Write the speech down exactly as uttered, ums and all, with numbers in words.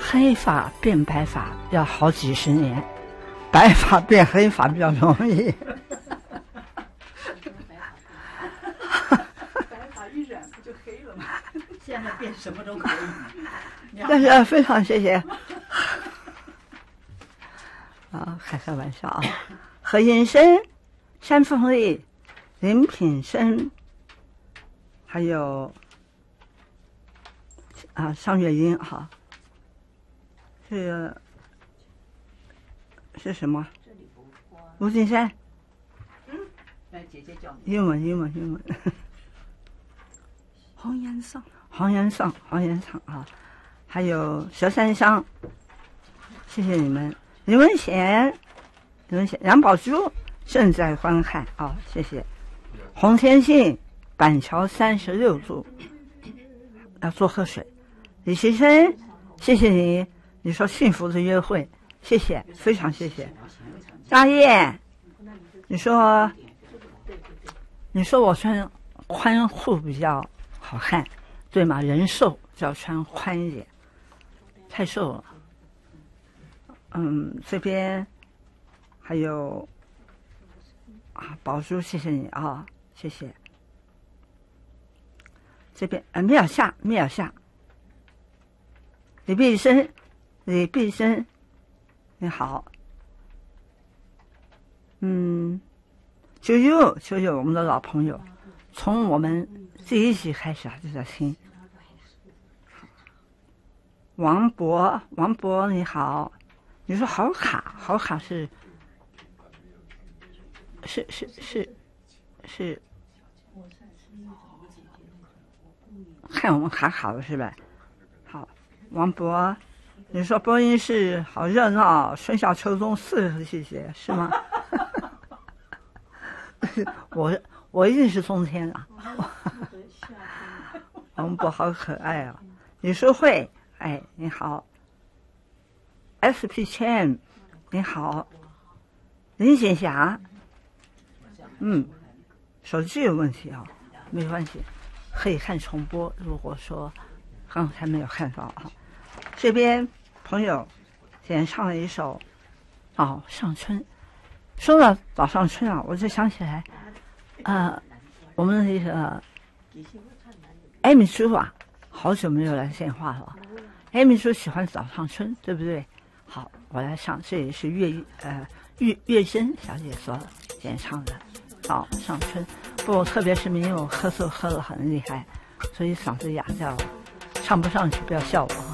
黑发变白发要好几十年，白发变黑发比较容易。 白发一染不就黑了吗？现在变什么都可以。 但是非常谢谢。啊，开开玩笑啊！何银生、山凤丽、林品生，还有啊尚月英哈，这个是什么？卢金山。 嗯，来姐姐叫英文英文英文。 黄延尚， 黄延尚，黄延尚啊，还有佘三香，谢谢你们。李文贤，李文贤，杨宝珠正在观看啊，谢谢。洪天信，板桥三十六度，要多喝水。李其生，谢谢你，你说幸福的约会，谢谢，非常谢谢。张燕，你说，你说我穿宽裤比较好看，对吗？人瘦就要穿宽一点，太瘦了。嗯，这边还有啊，宝珠，谢谢你啊，谢谢。这边呃，米尔夏，米尔夏，李碧生，李碧生，你好。嗯，九九九九，我们的老朋友，从我们第一集开始啊就在听。王博，王博你好。你说好卡，好卡是是是是是，看我们卡卡了是吧？好，王博，你说播音室好热闹，春夏秋冬四个季节是吗？我我一定是冬天啊。王博好可爱啊！李淑慧，哎，你好。S P 千，你好，林锦霞，嗯，手机有问题啊，没关系，可以看重播。如果说刚才没有看到啊，这边朋友演唱了一首《早上春》。说到早上春啊，我就想起来，呃，我们那个艾米珠啊，好久没有来电话了。艾米珠喜欢早上春，对不对？好，我来唱，这也是岳呃岳岳珍小姐所演唱的《早上春》。不过特别是因为我咳嗽喝得很厉害，所以嗓子哑掉了，唱不上去，不要笑我。